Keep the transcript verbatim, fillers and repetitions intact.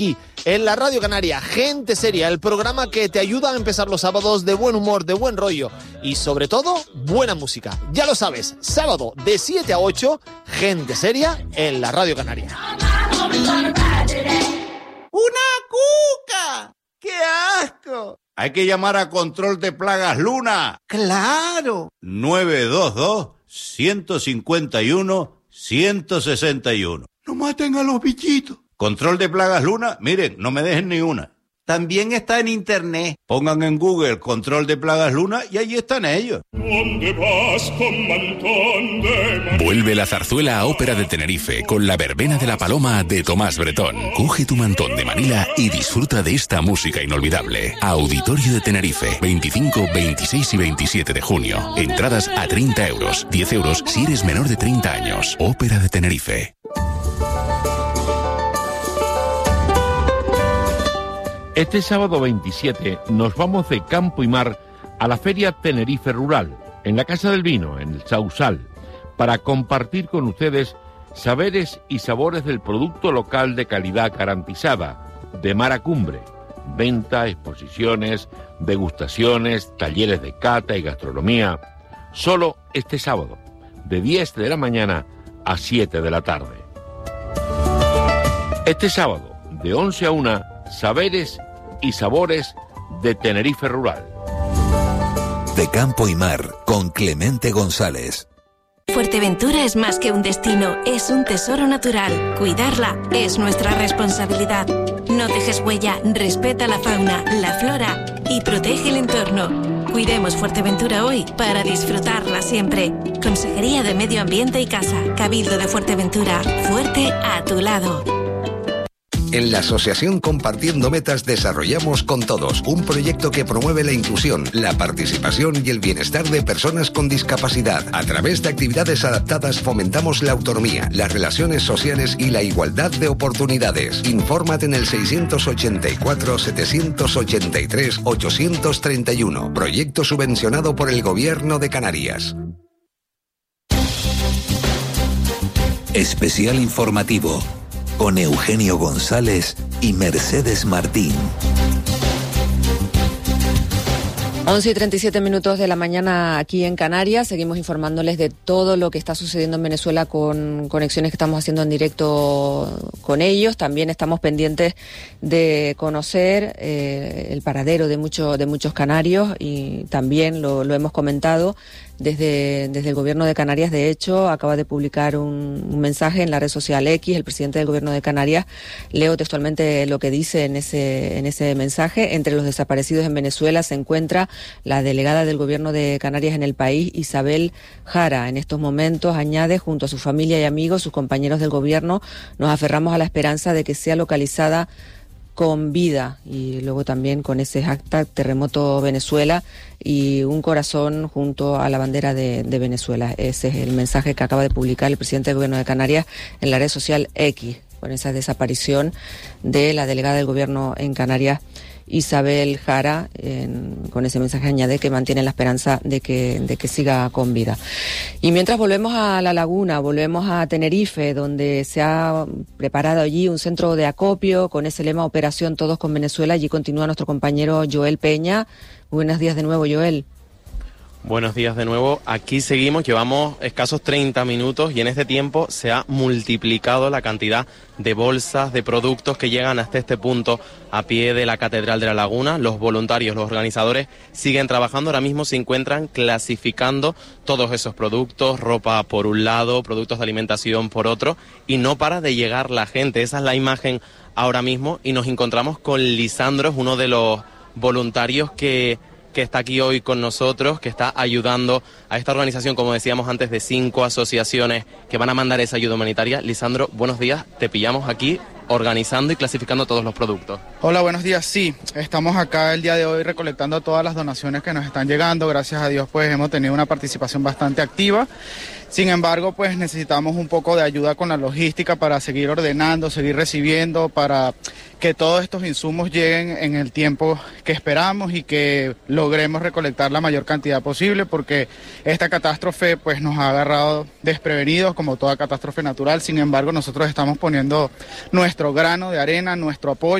Aquí, en la Radio Canaria, Gente Seria, el programa que te ayuda a empezar los sábados de buen humor, de buen rollo y sobre todo, buena música. Ya lo sabes, sábado de siete a ocho, Gente Seria en la Radio Canaria. ¡Una cuca! ¡Qué asco! Hay que llamar a Control de Plagas Luna. ¡Claro! nueve dos dos, uno cinco uno, uno seis uno. ¡No maten a los bichitos! Control de Plagas Luna, miren, no me dejen ni una. También está en internet. Pongan en Google Control de Plagas Luna y allí están ellos. ¿Dónde vas con mantón de... Vuelve la zarzuela a Ópera de Tenerife con la verbena de la paloma de Tomás Bretón. Coge tu mantón de Manila y disfruta de esta música inolvidable. Auditorio de Tenerife, veinticinco, veintiséis y veintisiete de junio. Entradas a treinta euros, diez euros si eres menor de treinta años. Ópera de Tenerife. Este sábado veintisiete nos vamos de campo y mar a la Feria Tenerife Rural, en la Casa del Vino, en el Sausal, para compartir con ustedes saberes y sabores del producto local de calidad garantizada, de mar a cumbre. Venta, exposiciones, degustaciones, talleres de cata y gastronomía. Solo este sábado, de diez de la mañana a siete de la tarde. Este sábado, de once a una, saberes y sabores de Tenerife Rural. De campo y mar, con Clemente González. Fuerteventura es más que un destino, es un tesoro natural. Cuidarla es nuestra responsabilidad. No dejes huella, respeta la fauna, la flora y protege el entorno. Cuidemos Fuerteventura hoy para disfrutarla siempre. Consejería de Medio Ambiente y Casa, Cabildo de Fuerteventura, fuerte a tu lado. En la Asociación Compartiendo Metas desarrollamos Con Todos, un proyecto que promueve la inclusión, la participación y el bienestar de personas con discapacidad. A través de actividades adaptadas fomentamos la autonomía, las relaciones sociales y la igualdad de oportunidades. Infórmate en el seiscientos ochenta y cuatro, setecientos ochenta y tres, ochocientos treinta y uno. Proyecto subvencionado por el Gobierno de Canarias. Especial informativo con Eugenio González y Mercedes Martín. once y treinta y siete minutos de la mañana aquí en Canarias. Seguimos informándoles de todo lo que está sucediendo en Venezuela con conexiones que estamos haciendo en directo con ellos. También estamos pendientes de conocer eh, el paradero de, mucho, de muchos canarios y también lo, lo hemos comentado. Desde, desde el Gobierno de Canarias, de hecho, acaba de publicar un, un mensaje en la red social X, el presidente del Gobierno de Canarias. Leo textualmente lo que dice en ese, en ese mensaje. Entre los desaparecidos en Venezuela se encuentra la delegada del Gobierno de Canarias en el país, Isabel Jara. En estos momentos, añade, junto a su familia y amigos, sus compañeros del Gobierno, nos aferramos a la esperanza de que sea localizada con vida, y luego también con ese hashtag Terremoto Venezuela y un corazón junto a la bandera de, de Venezuela. Ese es el mensaje que acaba de publicar el presidente del Gobierno de Canarias en la red social X, con esa desaparición de la delegada del Gobierno en Canarias, Isabel Jara. En, con ese mensaje añade que mantiene la esperanza de que, de que siga con vida. Y mientras volvemos a La Laguna, volvemos a Tenerife, donde se ha preparado allí un centro de acopio con ese lema Operación Todos con Venezuela. Allí continúa nuestro compañero Joel Peña. Buenos días de nuevo, Joel. Buenos días de nuevo, aquí seguimos, llevamos escasos treinta minutos y en este tiempo se ha multiplicado la cantidad de bolsas, de productos que llegan hasta este punto a pie de la Catedral de La Laguna. Los voluntarios, los organizadores siguen trabajando, ahora mismo se encuentran clasificando todos esos productos, ropa por un lado, productos de alimentación por otro, y no para de llegar la gente. Esa es la imagen ahora mismo y nos encontramos con Lisandro, es uno de los voluntarios que... que está aquí hoy con nosotros, que está ayudando a esta organización, como decíamos antes, de cinco asociaciones que van a mandar esa ayuda humanitaria. Lisandro, buenos días, te pillamos aquí organizando y clasificando todos los productos. Hola, buenos días, sí, estamos acá el día de hoy recolectando todas las donaciones que nos están llegando. Gracias a Dios pues hemos tenido una participación bastante activa. Sin embargo, pues necesitamos un poco de ayuda con la logística para seguir ordenando, seguir recibiendo, para que todos estos insumos lleguen en el tiempo que esperamos y que logremos recolectar la mayor cantidad posible, porque esta catástrofe pues nos ha agarrado desprevenidos como toda catástrofe natural. Sin embargo, nosotros estamos poniendo nuestro nuestro grano de arena, nuestro apoyo.